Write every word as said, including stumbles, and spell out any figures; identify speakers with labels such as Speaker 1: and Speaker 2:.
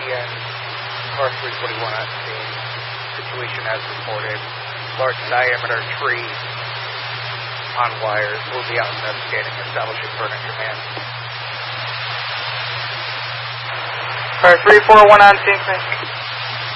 Speaker 1: N, car three forty-one on scene. Situation as reported. Large diameter tree on wires. We'll be out investigating, establishing furniture man.
Speaker 2: Car three forty-one on scene, please.